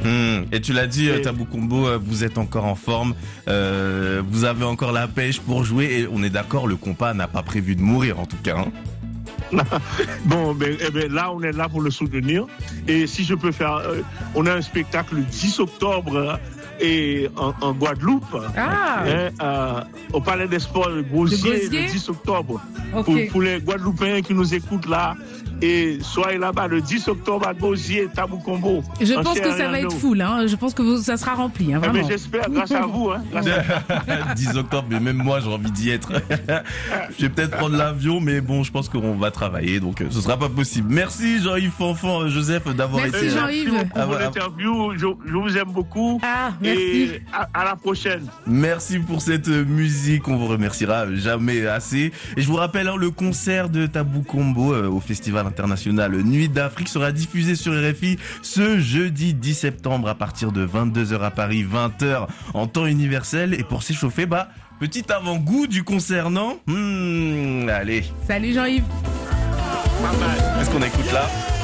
Et tu l'as dit, Tabou Combo, vous êtes encore en forme, vous avez encore la pêche pour jouer et on est d'accord, le compas n'a pas prévu de mourir en tout cas. Bon, là, on est là pour le soutenir. Et si je peux faire, on a un spectacle le 10 octobre et en Guadeloupe, au Palais des Sports de Gosier, le 10 octobre. Okay. Pour les Guadeloupéens qui nous écoutent là, et soyez là-bas le 10 octobre à Gosier, Tabou Combo. Je pense que ça va être full, hein. Je pense que ça sera rempli, hein, vraiment. Mais j'espère, grâce à vous. 10 octobre, mais même moi j'ai envie d'y être. Je vais peut-être prendre l'avion, mais bon, je pense qu'on va travailler, donc ce sera pas possible. Merci Jean-Yves Fanfan, Joseph, d'avoir été là. Merci Jean-Yves pour l'interview. Je vous aime beaucoup. Merci. Et à la prochaine. Merci pour cette musique, on vous remerciera jamais assez. Et je vous rappelle, le concert de Tabou Combo au Festival international Nuit d'Afrique sera diffusé sur RFI ce jeudi 10 septembre à partir de 22h à Paris, 20h en temps universel. Et pour s'échauffer, petit avant-goût du concert, non? Allez. Salut Jean-Yves. Bye bye. Est-ce qu'on écoute là?